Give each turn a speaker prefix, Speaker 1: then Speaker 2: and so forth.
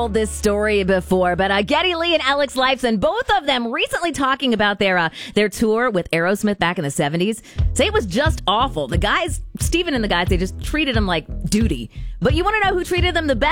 Speaker 1: Told this story before, but Geddy Lee and Alex Lifeson, both of them recently talking about their tour with Aerosmith back in the 70s, say it was just awful. The guys, Steven and the guys, they just treated them like duty. But you want to know who treated them the best?